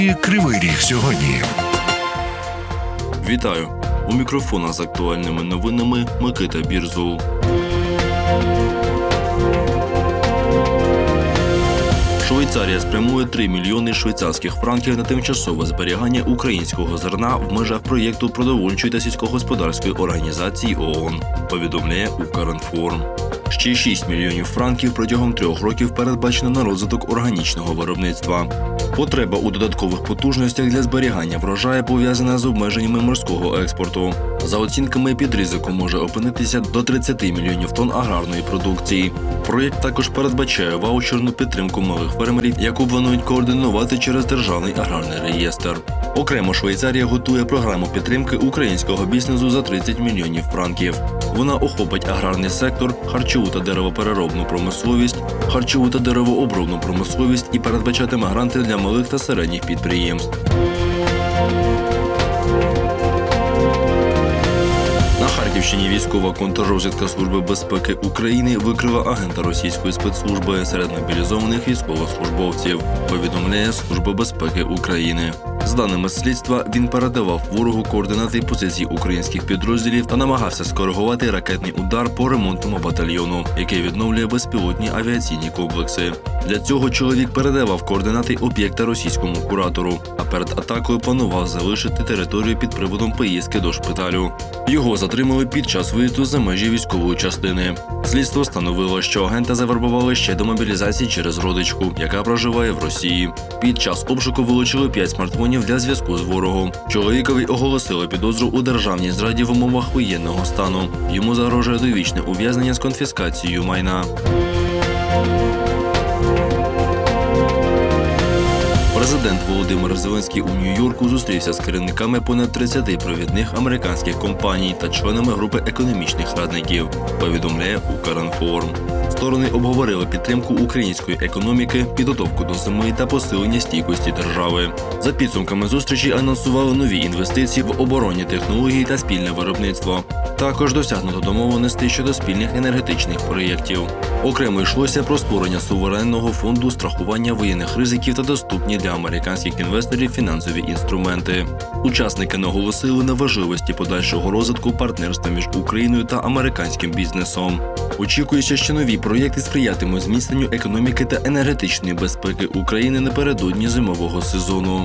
Кривий Ріг сьогодні. Вітаю! У мікрофона з актуальними новинами Микита Бірзул. Швейцарія спрямує 3 мільйони швейцарських франків на тимчасове зберігання українського зерна в межах проєкту продовольчої та сільськогосподарської організації ООН, повідомляє Укрінформ. Ще 6 мільйонів франків протягом 3 років передбачено на розвиток органічного виробництва. Потреба у додаткових потужностях для зберігання врожаю пов'язана з обмеженнями морського експорту. За оцінками, під ризиком може опинитися до 30 мільйонів тонн аграрної продукції. Проєкт також передбачає ваучерну підтримку малих фермерів, яку планують координувати через Державний аграрний реєстр. Окремо Швейцарія готує програму підтримки українського бізнесу за 30 мільйонів франків. Вона охопить аграрний сектор, харчову та деревопереробну промисловість, харчову та деревообробну промисловість і передбачатиме гранти для малих та середніх підприємств. На Харківщині військова контррозвідка Служби безпеки України викрила агента російської спецслужби серед мобілізованих військовослужбовців, повідомляє Служба безпеки України. З даними слідства, він передавав ворогу координати позицій українських підрозділів та намагався скоригувати ракетний удар по ремонтному батальйону, який відновлює безпілотні авіаційні комплекси. Для цього чоловік передавав координати об'єкта російському куратору, а перед атакою планував залишити територію під приводом поїздки до шпиталю. Його затримали під час виїзду за межі військової частини. Слідство встановило, що агента завербували ще до мобілізації через родичку, яка проживає в Росії. Під час обшуку вилучили 5 смартфонів для зв'язку з ворогом. Чоловікові оголосили підозру у державній зраді в умовах воєнного стану. Йому загрожує довічне ув'язнення з конфіскацією майна. Президент Володимир Зеленський у Нью-Йорку зустрівся з керівниками понад 30 провідних американських компаній та членами групи економічних радників, повідомляє Укрінформ. Сторони обговорили підтримку української економіки, підготовку до зими та посилення стійкості держави. За підсумками зустрічі анонсували нові інвестиції в оборонні технології та спільне виробництво. Також досягнуто домовленостей щодо спільних енергетичних проєктів. Окремо йшлося про створення суверенного фонду страхування воєнних ризиків та доступні для американських інвесторів фінансові інструменти. Учасники наголосили на важливості подальшого розвитку партнерства між Україною та американським бізнесом. Очікується, що нові проєкти сприятимуть зміцненню економіки та енергетичної безпеки України напередодні зимового сезону.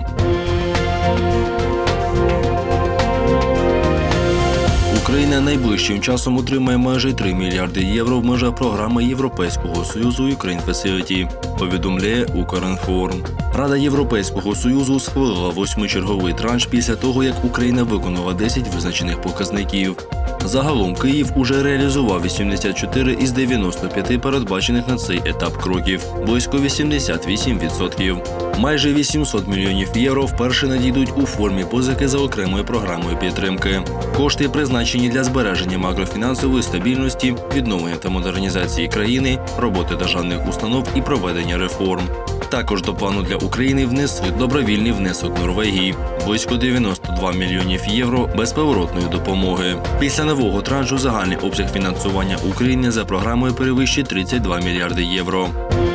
Україна найближчим часом отримає майже 3 мільярди євро в межах програми Європейського Союзу Ukraine Facility, повідомляє Укрінформ. Рада Європейського Союзу схвалила 8-й черговий транш після того, як Україна виконала 10 визначених показників. Загалом Київ уже реалізував 84 із 95 передбачених на цей етап кроків – близько 88%. Майже 800 мільйонів євро вперше надійдуть у формі позики за окремою програмою підтримки. Кошти призначені для збереження макрофінансової стабільності, відновлення та модернізації країни, роботи державних установ і проведення реформ. Також до плану для України внесли добровільний внесок Норвегії – близько 92 мільйонів євро безповоротної допомоги. Після нового траншу загальний обсяг фінансування України за програмою перевищить 32 мільярди євро.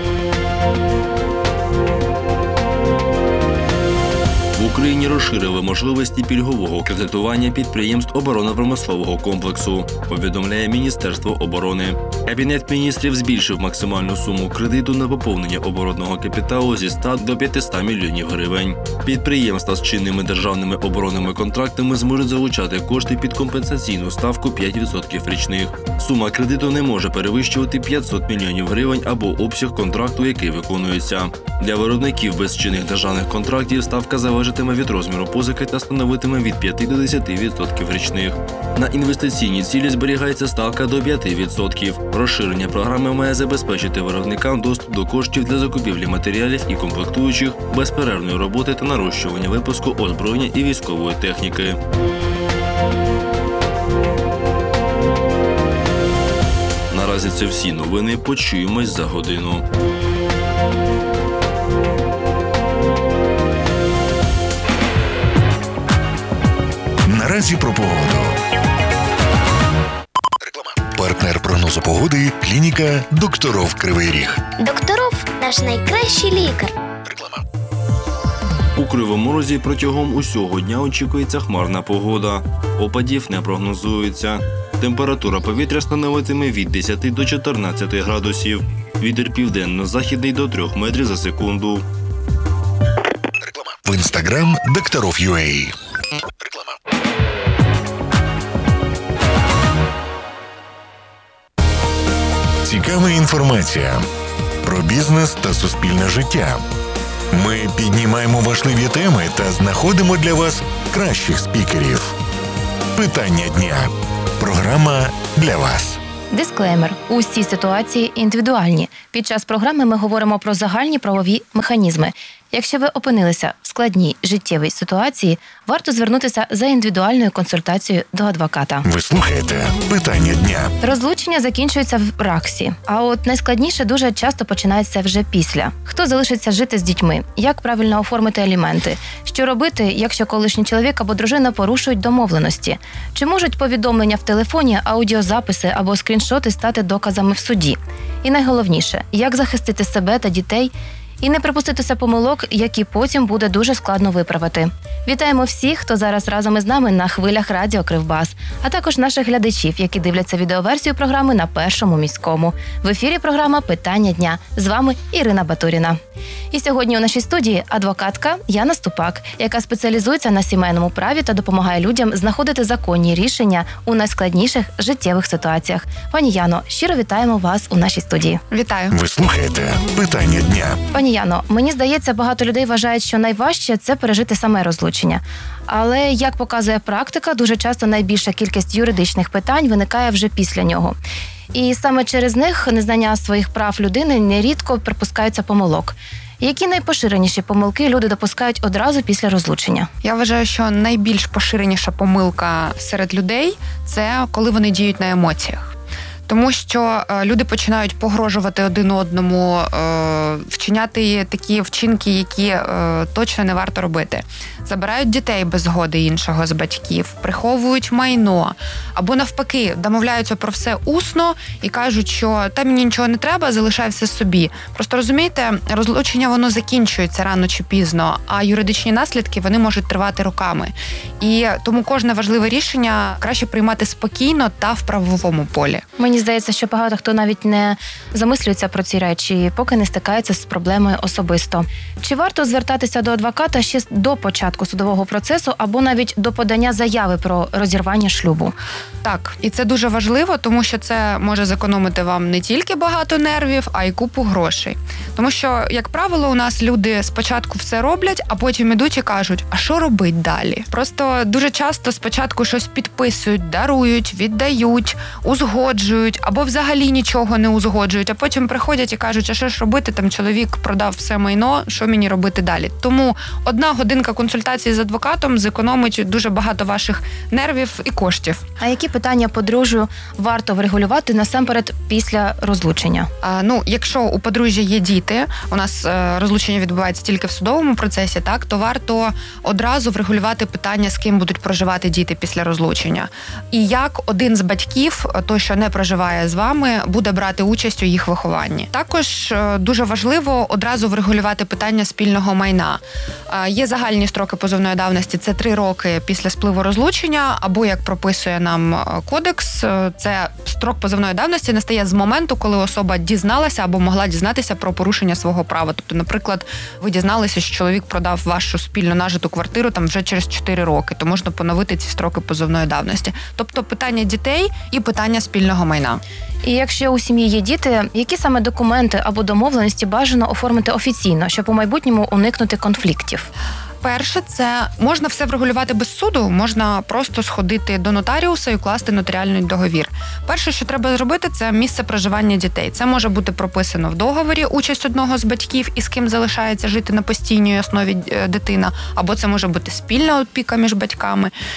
В Україні розширили можливості пільгового кредитування підприємств оборонно-промислового комплексу, повідомляє Міністерство оборони. Кабінет міністрів збільшив максимальну суму кредиту на поповнення оборонного капіталу зі 100 до 500 мільйонів гривень. Підприємства з чинними державними оборонними контрактами зможуть залучати кошти під компенсаційну ставку 5% річних. Сума кредиту не може перевищувати 500 мільйонів гривень або обсяг контракту, який виконується. Для виробників без чинних державних контрактів ставка залежатиме від розміру позики та становитиме від 5 до 10% річних. На інвестиційні цілі зберігається ставка до 5%. Розширення програми має забезпечити виробникам доступ до коштів для закупівлі матеріалів і комплектуючих, безперервної роботи та нарощування випуску озброєння і військової техніки. Наразі це всі новини. Почуємось за годину. Наразі про погоду. Партнер прогнозу погоди – клініка «Докторов Кривий Ріг». Докторов – наш найкращий лікар. У Кривому Розі протягом усього дня очікується хмарна погода. Опадів не прогнозується. Температура повітря становитиме від 10 до 14 градусів. Вітер південно-західний до 3 метрів за секунду. В Instagram Докторов.UA. Цікава інформація про бізнес та суспільне життя. Ми піднімаємо важливі теми та знаходимо для вас кращих спікерів. Питання дня. Програма для вас. Дисклеймер. Усі ситуації індивідуальні. Під час програми ми говоримо про загальні правові механізми. Якщо ви опинилися в складній життєвій ситуації, варто звернутися за індивідуальною консультацією до адвоката. Ви слухаєте Питання дня. Розлучення закінчується в РАКСі, а от найскладніше дуже часто починається вже після. Хто залишиться жити з дітьми? Як правильно оформити аліменти? Що робити, якщо колишній чоловік або дружина порушують домовленості? Чи можуть повідомлення в телефоні, аудіозаписи або скріншоти стати доказами в суді? І найголовніше, як захистити себе та дітей і не припуститися помилок, які потім буде дуже складно виправити. Вітаємо всіх, хто зараз разом із нами на хвилях радіо Кривбас, а також наших глядачів, які дивляться відеоверсію програми на Першому міському. В ефірі програма «Питання дня». З вами Ірина Батуріна. І сьогодні у нашій студії адвокатка Яна Ступак, яка спеціалізується на сімейному праві та допомагає людям знаходити законні рішення у найскладніших життєвих ситуаціях. Пані Яно, щиро вітаємо вас у нашій студії. Вітаю. Ви слухаєте Питання дня. Пані Яно, мені здається, багато людей вважають, що найважче – це пережити саме розлучення. Але, як показує практика, дуже часто найбільша кількість юридичних питань виникає вже після нього. І саме через них незнання своїх прав людини нерідко припускаються помилок. Які найпоширеніші помилки люди допускають одразу після розлучення? Я вважаю, що найбільш поширеніша помилка серед людей – це коли вони діють на емоціях. Тому що люди починають погрожувати один одному, вчиняти такі вчинки, які точно не варто робити. Забирають дітей без згоди іншого з батьків, приховують майно, або навпаки, домовляються про все усно і кажуть, що та мені нічого не треба, залишай все собі. Просто розумієте, розлучення воно закінчується рано чи пізно, а юридичні наслідки вони можуть тривати роками. І тому кожне важливе рішення краще приймати спокійно та в правовому полі. Мені здається, що багато хто навіть не замислюється про ці речі, поки не стикається з проблемою особисто. Чи варто звертатися до адвоката ще до початку судового процесу або навіть до подання заяви про розірвання шлюбу? Так, і це дуже важливо, тому що це може зекономити вам не тільки багато нервів, а й купу грошей. Тому що, як правило, у нас люди спочатку все роблять, а потім ідуть і кажуть, а що робить далі? Просто дуже часто спочатку щось підписують, дарують, віддають, узгоджують, або взагалі нічого не узгоджують, а потім приходять і кажуть, а що ж робити, там чоловік продав все майно, що мені робити далі? Тому 1 годинка консультації з адвокатом зекономить дуже багато ваших нервів і коштів. А які питання подружжю варто врегулювати насамперед після розлучення? Якщо у подружжя є діти, у нас розлучення відбувається тільки в судовому процесі, так, то варто одразу врегулювати питання, з ким будуть проживати діти після розлучення. І як один з батьків, той, що не проживає з вами, буде брати участь у їх вихованні. Також дуже важливо одразу врегулювати питання спільного майна. Є загальні строки позовної давності, це 3 роки після спливу розлучення, або, як прописує нам кодекс, це строк позовної давності настає з моменту, коли особа дізналася або могла дізнатися про порушення свого права. Тобто, наприклад, ви дізналися, що чоловік продав вашу спільно нажиту квартиру там вже через 4 роки, то можна поновити ці строки позовної давності. Тобто питання дітей і питання спільного майна. І якщо у сім'ї є діти, які саме документи або домовленості бажано оформити офіційно, щоб у майбутньому уникнути конфліктів? Перше, це можна все врегулювати без суду, можна просто сходити до нотаріуса і укласти нотаріальний договір. Перше, що треба зробити, це місце проживання дітей. Це може бути прописано в договорі участь одного з батьків, і з ким залишається жити на постійній основі дитина, або це може бути спільна опіка між батьками.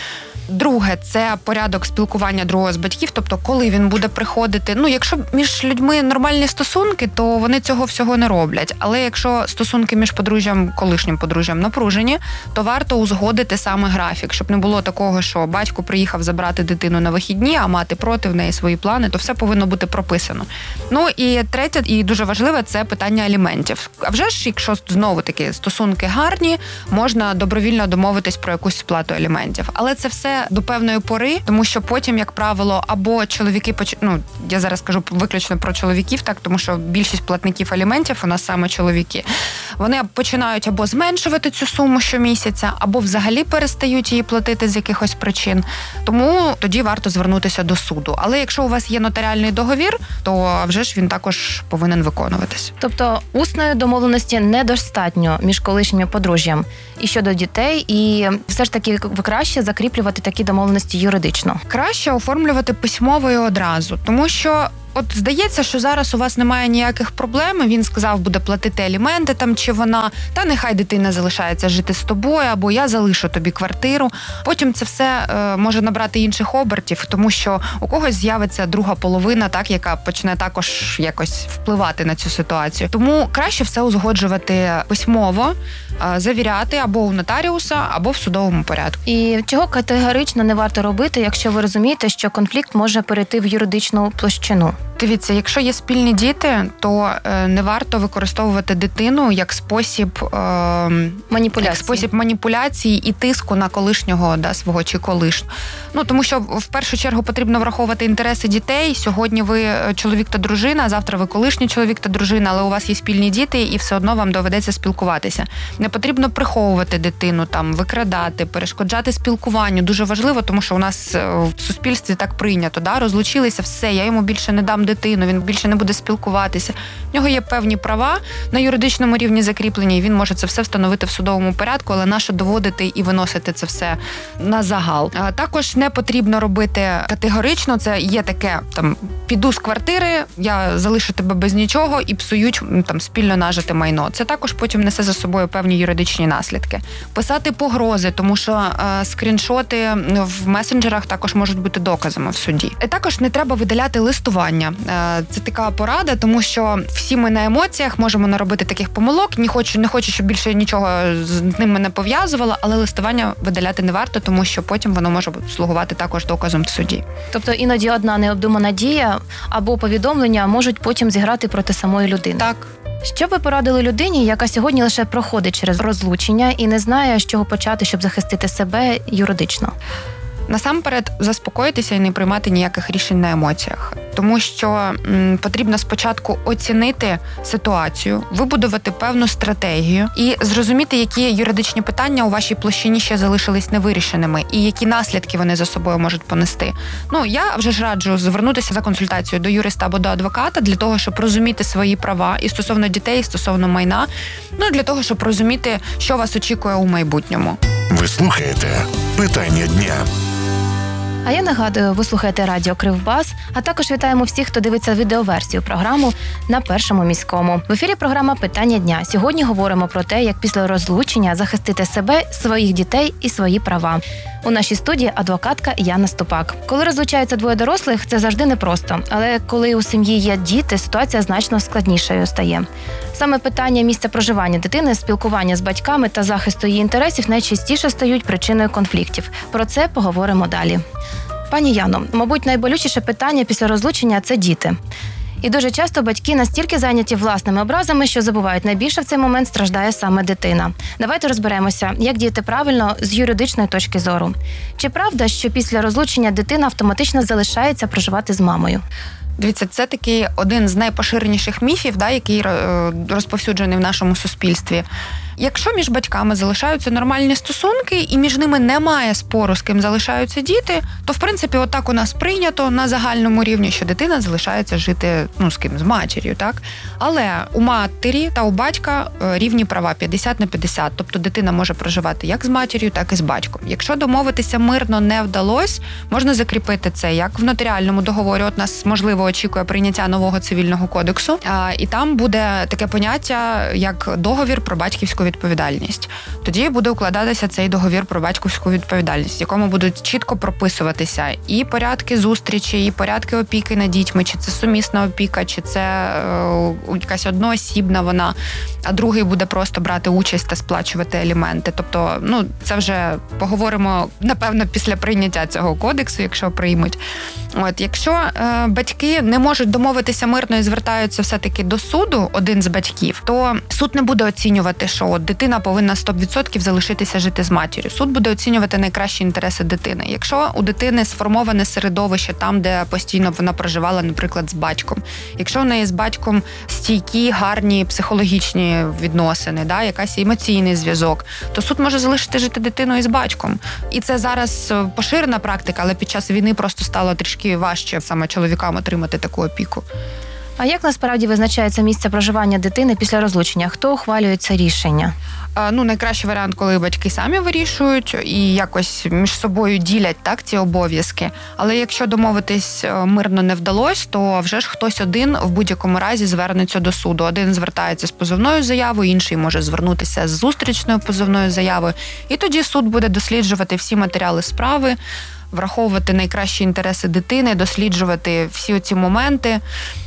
Друге, це порядок спілкування другого з батьків, тобто коли він буде приходити. Якщо між людьми нормальні стосунки, то вони цього всього не роблять. Але якщо стосунки між колишнім подружжям напружені, то варто узгодити саме графік, щоб не було такого, що батько приїхав забрати дитину на вихідні, а мати проти, в неї свої плани, то все повинно бути прописано. І третє, і дуже важливе, це питання аліментів. А вже ж, якщо знову-таки стосунки гарні, можна добровільно домовитись про якусь сплату аліментів. Але це все до певної пори, тому що потім, як правило, або чоловіки, я зараз кажу виключно про чоловіків, так, тому що більшість платників аліментів у нас саме чоловіки. Вони починають або зменшувати цю суму щомісяця, або взагалі перестають її платити з якихось причин. Тому тоді варто звернутися до суду. Але якщо у вас є нотаріальний договір, то вже ж він також повинен виконуватись. Тобто усної домовленості недостатньо між колишнім подружжям і щодо дітей, і все ж таки краще закріплювати такі домовленості юридично. Краще оформлювати письмово і одразу, тому що здається, що зараз у вас немає ніяких проблем, він сказав, буде платити аліменти чи вона, та нехай дитина залишається жити з тобою, або я залишу тобі квартиру. Потім це все може набрати інших обертів, тому що у когось з'явиться друга половина, яка почне також якось впливати на цю ситуацію. Тому краще все узгоджувати письмово, завіряти або у нотаріуса, або в судовому порядку. І чого категорично не варто робити, якщо ви розумієте, що конфлікт може перейти в юридичну площину? Дивіться, якщо є спільні діти, то не варто використовувати дитину як спосіб маніпуляції і тиску на колишнього свого чи колишнього. Тому що в першу чергу потрібно враховувати інтереси дітей. Сьогодні ви чоловік та дружина, завтра ви колишній чоловік та дружина, але у вас є спільні діти, і все одно вам доведеться спілкуватися. Не потрібно приховувати дитину, викрадати, перешкоджати спілкуванню. Дуже важливо, тому що у нас в суспільстві так прийнято. Розлучилися, все, я йому більше не дам дитину, він більше не буде спілкуватися. В нього є певні права на юридичному рівні закріплені, і він може це все встановити в судовому порядку, але нащо доводити і виносити це все на загал. Також не потрібно робити категорично, це є таке, піду з квартири, я залишу тебе без нічого і псують спільно нажите майно. Це також потім несе за собою певні юридичні наслідки. Писати погрози, тому що скріншоти в месенджерах також можуть бути доказами в суді. І також не треба видаляти листування. Це така порада, тому що всі ми на емоціях можемо наробити таких помилок. Не хочу, щоб більше нічого з ними не пов'язувало, але листування видаляти не варто, тому що потім воно може слугувати також доказом в суді. Тобто іноді одна необдумана дія або повідомлення можуть потім зіграти проти самої людини. Так. Що б ви порадили людині, яка сьогодні лише проходить через розлучення і не знає, з чого почати, щоб захистити себе юридично? Насамперед, заспокоїтися і не приймати ніяких рішень на емоціях. Тому що потрібно спочатку оцінити ситуацію, вибудувати певну стратегію і зрозуміти, які юридичні питання у вашій площині ще залишились невирішеними і які наслідки вони за собою можуть понести. Я вже ж раджу звернутися за консультацією до юриста або до адвоката для того, щоб розуміти свої права і стосовно дітей, і стосовно майна, для того, щоб розуміти, що вас очікує у майбутньому. Ви слухаєте «Питання дня». А я нагадую, ви слухаєте радіо Кривбас, а також вітаємо всіх, хто дивиться відеоверсію програму на Першому міському. В ефірі програма «Питання дня». Сьогодні говоримо про те, як після розлучення захистити себе, своїх дітей і свої права. У нашій студії адвокатка Яна Ступак. Коли розлучаються двоє дорослих, це завжди непросто. Але коли у сім'ї є діти, ситуація значно складнішою стає. Саме питання місця проживання дитини, спілкування з батьками та захисту її інтересів найчастіше стають причиною конфліктів. Про це поговоримо далі. Пані Яно, мабуть, найболючіше питання після розлучення – це діти. І дуже часто батьки настільки зайняті власними образами, що забувають, найбільше в цей момент страждає саме дитина. Давайте розберемося, як діяти правильно з юридичної точки зору. Чи правда, що після розлучення дитина автоматично залишається проживати з мамою? Дивіться, це такий один з найпоширеніших міфів, який розповсюджений в нашому суспільстві. Якщо між батьками залишаються нормальні стосунки і між ними немає спору, з ким залишаються діти, то, в принципі, отак у нас прийнято на загальному рівні, що дитина залишається жити, з ким? З матір'ю, так? Але у матері та у батька рівні права 50/50, тобто дитина може проживати як з матір'ю, так і з батьком. Якщо домовитися мирно не вдалося, можна закріпити це як в нотаріальному договорі. От нас, можливо, очікує прийняття нового цивільного кодексу, і там буде таке поняття, як договір про батьківську батьківську відповідальність. Тоді буде укладатися цей договір про батьківську відповідальність, в якому будуть чітко прописуватися і порядки зустрічі, і порядки опіки над дітьми, чи це сумісна опіка, чи це якась одноосібна вона, а другий буде просто брати участь та сплачувати аліменти. Тобто, це вже поговоримо, напевно, після прийняття цього кодексу, якщо приймуть. Якщо батьки не можуть домовитися мирно і звертаються все-таки до суду, один з батьків, то суд не буде оцінювати, що дитина повинна 100% залишитися жити з матір'ю. Суд буде оцінювати найкращі інтереси дитини. Якщо у дитини сформоване середовище там, де постійно вона проживала, наприклад, з батьком, якщо в неї з батьком стійкі, гарні психологічні відносини, якась емоційний зв'язок, то суд може залишити жити дитину із батьком. І це зараз поширена практика, але під час війни просто стало трішки важче саме чоловікам отримати таку опіку. А як насправді визначається місце проживання дитини після розлучення? Хто ухвалює це рішення? Найкращий варіант, коли батьки самі вирішують і якось між собою ділять ці обов'язки. Але якщо домовитись мирно не вдалося, то вже ж хтось один в будь-якому разі звернеться до суду. Один звертається з позовною заявою, інший може звернутися з зустрічною позовною заявою. І тоді суд буде досліджувати всі матеріали справи, враховувати найкращі інтереси дитини, досліджувати всі ці моменти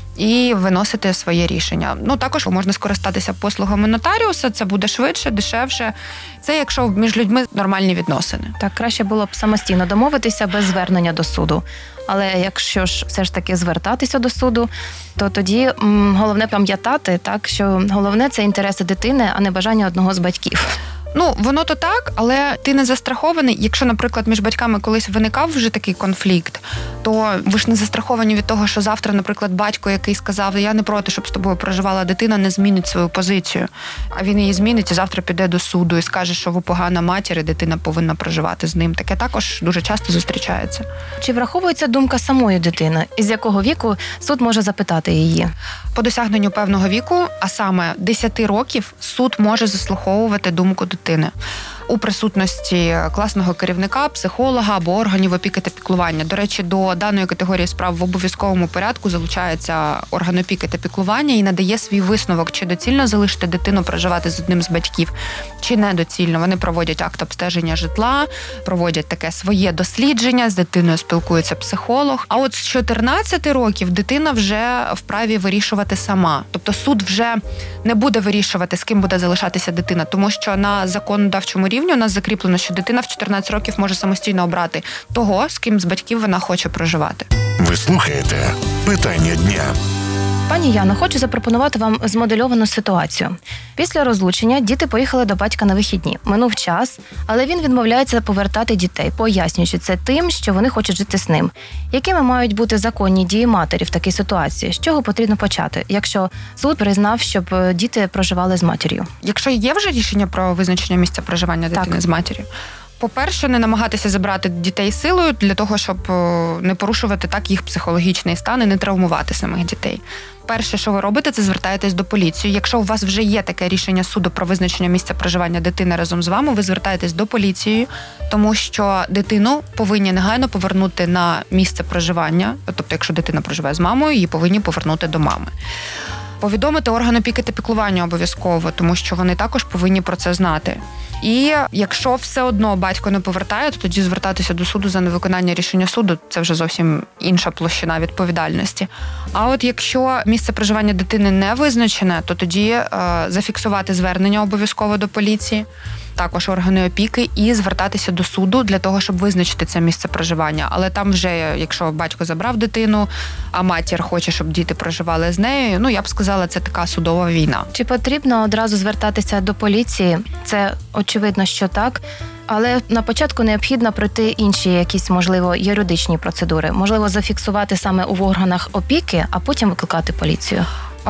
і виносити своє рішення. Також можна скористатися послугами нотаріуса, це буде швидше, дешевше. Це якщо між людьми нормальні відносини. Так, краще було б самостійно домовитися без звернення до суду. Але якщо ж все ж таки звертатися до суду, то тоді головне пам'ятати, що головне – це інтереси дитини, а не бажання одного з батьків. Воно то так, але ти не застрахований. Якщо, наприклад, між батьками колись виникав вже такий конфлікт, то ви ж не застраховані від того, що завтра, наприклад, батько, який сказав, я не проти, щоб з тобою проживала дитина, не змінить свою позицію. А він її змінить і завтра піде до суду і скаже, що ви погана матір, і дитина повинна проживати з ним. Таке також дуже часто зустрічається. Чи враховується думка самої дитини? Із якого віку суд може запитати її? По досягненню певного віку, а саме 10 років, суд може заслуховувати думку дитини у присутності класного керівника, психолога або органів опіки та піклування. До речі, до даної категорії справ в обов'язковому порядку залучається орган опіки та піклування і надає свій висновок, чи доцільно залишити дитину проживати з одним з батьків, чи недоцільно. Вони проводять акт обстеження житла, проводять таке своє дослідження, з дитиною спілкується психолог. А от з 14 років дитина вже вправі вирішувати сама. Тобто суд вже не буде вирішувати, з ким буде залишатися дитина, тому що на законодавчому рівні у нас закріплено, що дитина в 14 років може самостійно обрати того, з ким з батьків вона хоче проживати. Ви слухаєте «Питання дня». Пані Яно, хочу запропонувати вам змодельовану ситуацію. Після розлучення діти поїхали до батька на вихідні. Минув час, але він відмовляється повертати дітей, пояснюючи це тим, що вони хочуть жити з ним. Якими мають бути законні дії матері в такій ситуації? З чого потрібно почати, якщо суд признав, щоб діти проживали з матір'ю? Якщо є вже рішення про визначення місця проживання дитини з матір'ю, по-перше, не намагатися забрати дітей силою для того, щоб не порушувати так їх психологічний стан і не травмувати самих дітей. Перше, що ви робите, це звертаєтесь до поліції. Якщо у вас вже є таке рішення суду про визначення місця проживання дитини разом з вами, ви звертаєтесь до поліції, тому що дитину повинні негайно повернути на місце проживання. Тобто, якщо дитина проживає з мамою, її повинні повернути до мами. Повідомити орган опіки та піклування обов'язково, тому що вони також повинні про це знати. І якщо все одно батько не повертає, то тоді звертатися до суду за невиконання рішення суду – це вже зовсім інша площина відповідальності. А от якщо місце проживання дитини не визначене, то тоді зафіксувати звернення обов'язково до поліції, також органи опіки, і звертатися до суду для того, щоб визначити це місце проживання. Але там вже, якщо батько забрав дитину, а матір хоче, щоб діти проживали з нею, я б сказала, це така судова війна. Чи потрібно одразу звертатися до поліції? Це очевидно, що так. Але на початку необхідно пройти інші якісь, можливо, юридичні процедури. Можливо, зафіксувати саме у органах опіки, а потім викликати поліцію.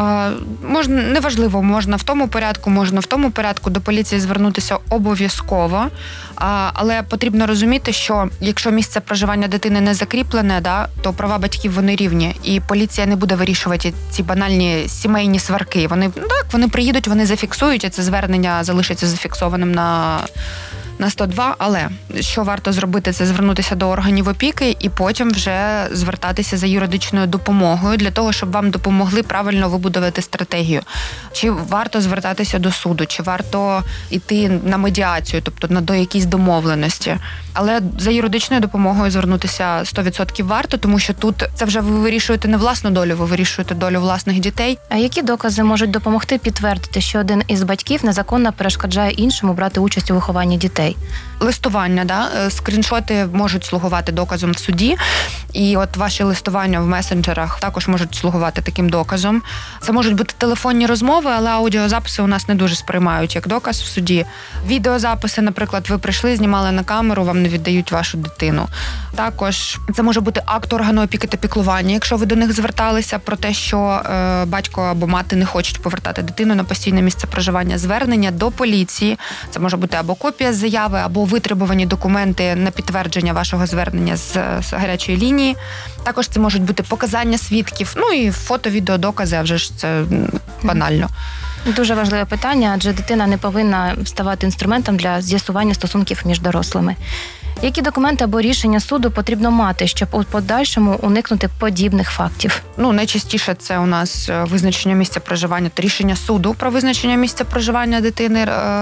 Можна, неважливо, можна в тому порядку, можна в тому порядку, до поліції звернутися обов'язково, але потрібно розуміти, що якщо місце проживання дитини не закріплене, то права батьків вони рівні, і поліція не буде вирішувати ці банальні сімейні сварки. Вони приїдуть, вони зафіксують, і це звернення залишиться зафіксованим на 102, але що варто зробити, це звернутися до органів опіки і потім вже звертатися за юридичною допомогою для того, щоб вам допомогли правильно вибудувати стратегію. Чи варто звертатися до суду, чи варто йти на медіацію, тобто до якісь домовленості. Але за юридичною допомогою звернутися 100% варто, тому що тут це вже ви вирішуєте не власну долю, ви вирішуєте долю власних дітей. А які докази можуть допомогти підтвердити, що один із батьків незаконно перешкоджає іншому брати участь у вихованні дітей? Листування, скріншоти можуть слугувати доказом в суді, і от ваші листування в месенджерах також можуть слугувати таким доказом. Це можуть бути телефонні розмови, але аудіозаписи у нас не дуже сприймають як доказ в суді. Відеозаписи, наприклад, ви прийшли, знімали на камеру, вам не віддають вашу дитину. Також це може бути акт органу опіки та піклування, якщо ви до них зверталися про те, що батько або мати не хочуть повертати дитину на постійне місце проживання, звернення до поліції. Це може бути або копія заяви, або витребувані документи на підтвердження вашого звернення з гарячої лінії. Також це можуть бути показання свідків, і фото-відеодокази, а вже ж це банально. Дуже важливе питання, адже дитина не повинна ставати інструментом для з'ясування стосунків між дорослими. Які документи або рішення суду потрібно мати, щоб у подальшому уникнути подібних фактів? Найчастіше це у нас визначення місця проживання та рішення суду про визначення місця проживання дитини